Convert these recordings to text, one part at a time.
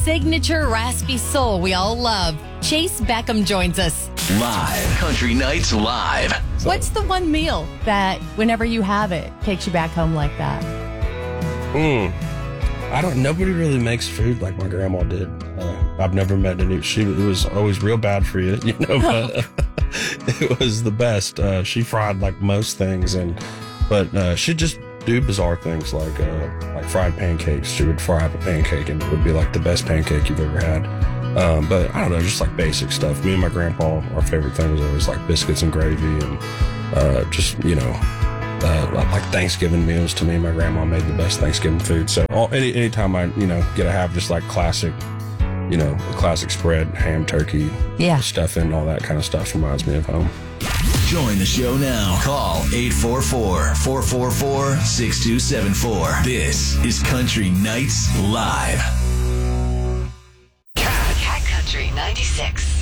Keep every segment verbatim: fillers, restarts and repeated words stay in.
signature raspy soul we all love. Chase Beckham joins us. Live. Country Nights Live. What's the one meal that, whenever you have it, takes you back home like that? Hmm. I don't. Nobody really makes food like my grandma did. Uh, I've never met any. She it was always real bad for you, you know. But it was the best. Uh, she fried like most things, and but uh, she just do bizarre things like uh, like fried pancakes. She would fry up a pancake, and it would be like the best pancake you've ever had. Um, but I don't know, just like basic stuff. Me and my grandpa, our favorite thing was always like biscuits and gravy, and uh, just you know. Uh, like Thanksgiving meals. To me, my grandma made the best Thanksgiving food. So all, any anytime I you know get to have just like classic, you know, classic spread, ham, turkey, yeah, stuffing, all that kind of stuff reminds me of home. Join the show now. Call eight four four, four four four, six two seven four. This is Country Nights Live. Cat, Cat Country ninety-six.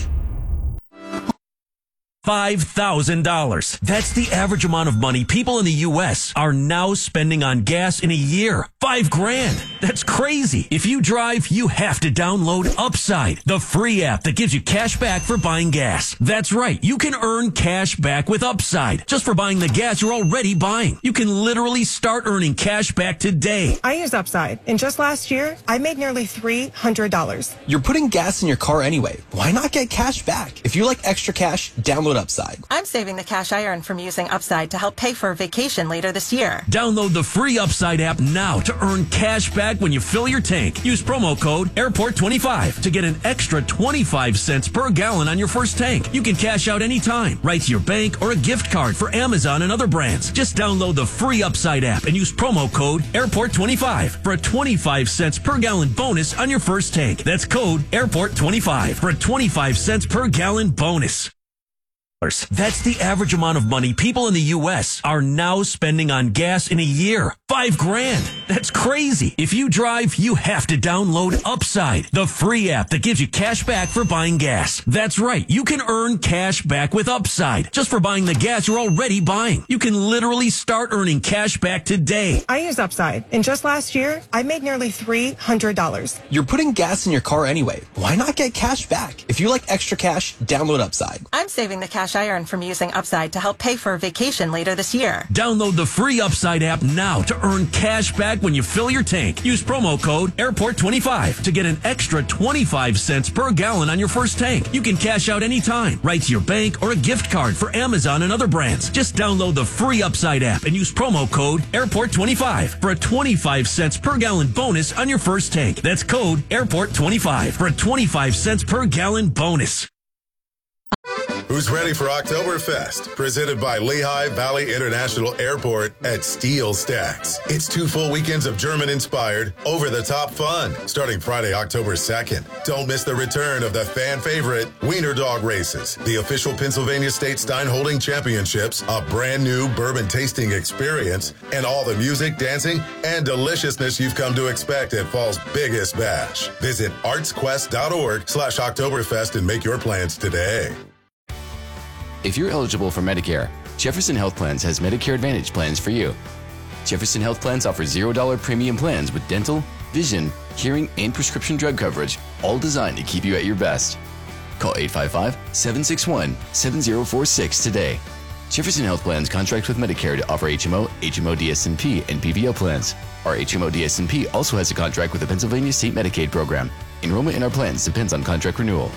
five thousand dollars. That's the average amount of money people in the U S are now spending on gas in a year. Five grand. That's crazy. If you drive, you have to download Upside, the free app that gives you cash back for buying gas. That's right. You can earn cash back with Upside just for buying the gas you're already buying. You can literally start earning cash back today. I use Upside, and just last year, I made nearly three hundred dollars. You're putting gas in your car anyway. Why not get cash back? If you like extra cash, download Upside. I'm saving the cash I earn from using Upside to help pay for a vacation later this year. Download the free Upside app now to earn cash back when you fill your tank. Use promo code airport twenty-five to get an extra twenty-five cents per gallon on your first tank. You can cash out anytime, right to your bank or a gift card for Amazon and other brands. Just download the free Upside app and use promo code airport twenty-five for a twenty-five cents per gallon bonus on your first tank. That's code airport twenty-five for a twenty-five cents per gallon bonus. That's the average amount of money people in the U S are now spending on gas in a year. Five grand. That's crazy. If you drive, you have to download Upside, the free app that gives you cash back for buying gas. That's right. You can earn cash back with Upside just for buying the gas you're already buying. You can literally start earning cash back today. I use Upside, and just last year, I made nearly three hundred dollars. You're putting gas in your car anyway. Why not get cash back? If you like extra cash, download Upside. I'm saving the cash I earn from using Upside to help pay for a vacation later this year. Download the free Upside app now to earn cash back when you fill your tank. Use promo code airport twenty-five to get an extra twenty-five cents per gallon on your first tank. You can cash out anytime, right to your bank or a gift card for Amazon and other brands. Just download the free Upside app and use promo code airport twenty-five for a twenty-five cents per gallon bonus on your first tank. That's code airport twenty-five for a twenty-five cents per gallon bonus. Who's ready for Oktoberfest? Presented by Lehigh Valley International Airport at Steel Stacks. It's two full weekends of German-inspired, over-the-top fun, starting Friday, October second. Don't miss the return of the fan-favorite Wiener Dog Races, the official Pennsylvania State Stein Holding Championships, a brand-new bourbon tasting experience, and all the music, dancing, and deliciousness you've come to expect at fall's biggest bash. Visit artsquest.org slash Oktoberfest and make your plans today. If you're eligible for Medicare, Jefferson Health Plans has Medicare Advantage plans for you. Jefferson Health Plans offer zero dollars premium plans with dental, vision, hearing, and prescription drug coverage, all designed to keep you at your best. Call eight five five, seven six one, seven zero four six today. Jefferson Health Plans contracts with Medicare to offer H M O, H M O D S N P, and P P O plans. Our H M O D S N P also has a contract with the Pennsylvania State Medicaid program. Enrollment in our plans depends on contract renewal.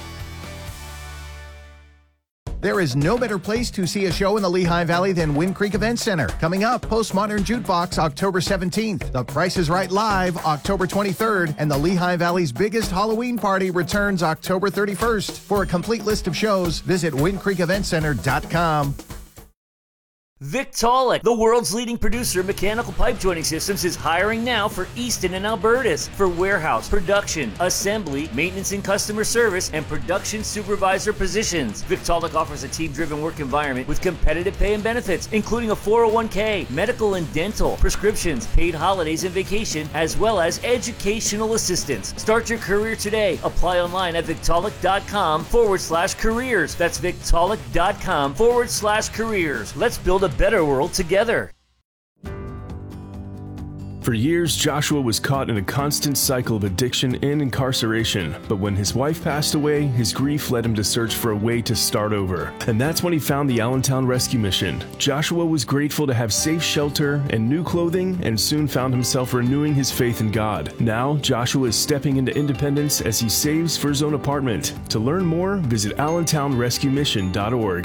There is no better place to see a show in the Lehigh Valley than Wind Creek Event Center. Coming up, Postmodern Jukebox October seventeenth, The Price is Right Live October twenty-third, and the Lehigh Valley's biggest Halloween party returns October thirty-first. For a complete list of shows, visit wind creek event center dot com. Victaulic, the world's leading producer of mechanical pipe joining systems, is hiring now for Easton and Albertus for warehouse, production, assembly, maintenance and customer service, and production supervisor positions. Victaulic offers a team-driven work environment with competitive pay and benefits, including a four oh one k, medical and dental, prescriptions, paid holidays and vacation, as well as educational assistance. Start your career today. Apply online at victaulic.com forward slash careers. That's victaulic.com forward slash careers. Let's build a better world together. For years, Joshua was caught in a constant cycle of addiction and incarceration, but when his wife passed away, his grief led him to search for a way to start over. And that's when he found the Allentown Rescue Mission. Joshua was grateful to have safe shelter and new clothing, and soon found himself renewing his faith in God. Now, Joshua is stepping into independence as he saves for his own apartment. To learn more, visit allentown rescue mission dot org.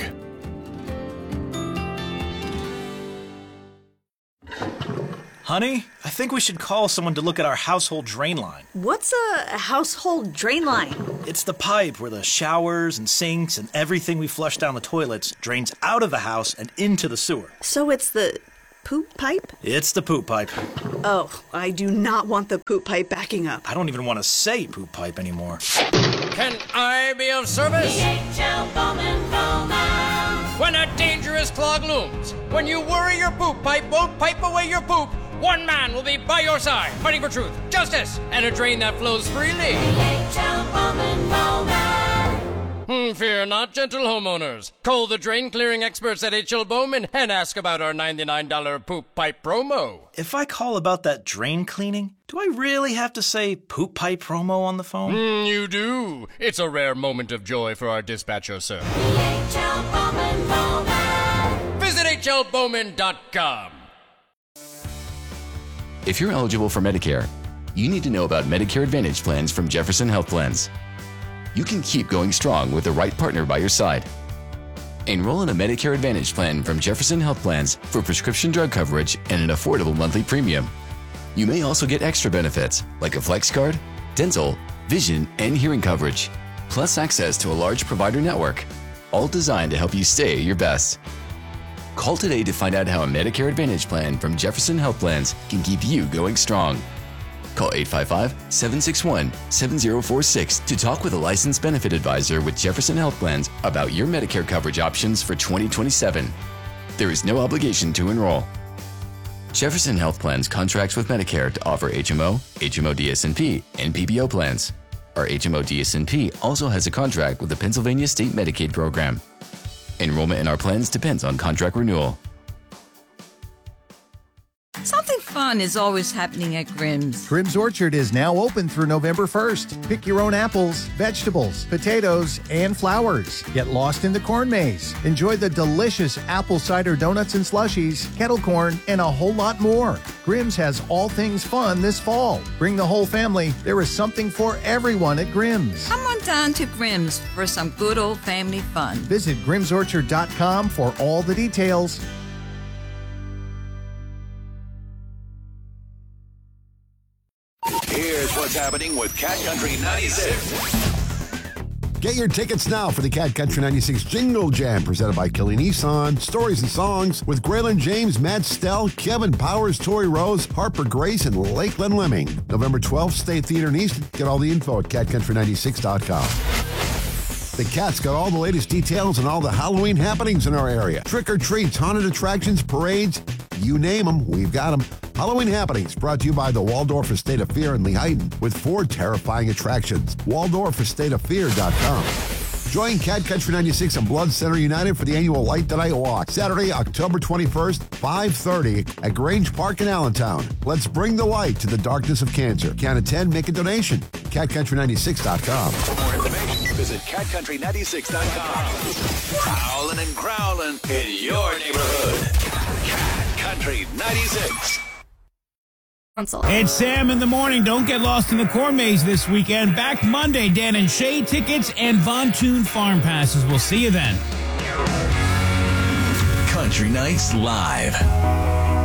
Honey, I think we should call someone to look at our household drain line. What's a household drain line? It's the pipe where the showers and sinks and everything we flush down the toilets drains out of the house and into the sewer. So it's the poop pipe? It's the poop pipe. Oh, I do not want the poop pipe backing up. I don't even want to say poop pipe anymore. Can I be of service? D H L Bowman Bowman. When a dangerous clog looms, when you worry your poop pipe won't pipe away your poop, one man will be by your side, fighting for truth, justice, and a drain that flows freely. D H L Bowman Bowman. Hmm, fear not, gentle homeowners. Call the drain clearing experts at H L Bowman and ask about our ninety-nine dollars poop pipe promo. If I call about that drain cleaning, do I really have to say poop pipe promo on the phone? Mm, you do. It's a rare moment of joy for our dispatcher, sir. D H L Bowman Bowman. Visit H L Bowman dot com. If you're eligible for Medicare, you need to know about Medicare Advantage plans from Jefferson Health Plans. You can keep going strong with the right partner by your side. Enroll in a Medicare Advantage plan from Jefferson Health Plans for prescription drug coverage and an affordable monthly premium. You may also get extra benefits like a flex card, dental, vision, and hearing coverage, plus access to a large provider network, all designed to help you stay your best. Call today to find out how a Medicare Advantage plan from Jefferson Health Plans can keep you going strong. Call eight five five, seven six one, seven zero four six to talk with a licensed benefit advisor with Jefferson Health Plans about your Medicare coverage options for twenty twenty-seven. There is no obligation to enroll. Jefferson Health Plans contracts with Medicare to offer H M O, H M O D S N P, and P P O plans. Our H M O D S N P also has a contract with the Pennsylvania State Medicaid program. Enrollment in our plans depends on contract renewal. Something fun is always happening at Grimm's. Grimm's Orchard is now open through November first. Pick your own apples, vegetables, potatoes, and flowers. Get lost in the corn maze. Enjoy the delicious apple cider donuts and slushies, kettle corn, and a whole lot more. Grimm's has all things fun this fall. Bring the whole family. There is something for everyone at Grimm's. Come on down to Grimm's for some good old family fun. Visit grims orchard dot com for all the details. Here's what's happening with Cat Country ninety-six. Get your tickets now for the Cat Country ninety-six Jingle Jam presented by Kelly Nissan. Stories and songs with Graylin James, Matt Stell, Kevin Powers, Tori Rose, Harper Grace, and Lakeland Lemming. November twelfth, State Theater in Easton. Get all the info at cat country ninety-six dot com. The Cat's got all the latest details and all the Halloween happenings in our area. Trick or treats, haunted attractions, parades, you name them, we've got them. Halloween Happenings brought to you by the Waldorf Estate of Fear in Lehighton with four terrifying attractions. Waldorf Estate of Fear dot com. Join Cat Country ninety-six and Blood Center United for the annual Light the Night Walk. Saturday, October twenty-first, five thirty at Grange Park in Allentown. Let's bring the light to the darkness of cancer. Can't attend, make a donation. cat country ninety-six dot com. For more information, visit cat country ninety-six dot com. Prowling and growling in your neighborhood. Cat Country ninety-six. It's Sam in the morning. Don't get lost in the corn maze this weekend. Back Monday, Dan and Shay tickets and Von Toon Farm passes. We'll see you then. Country Nights Live.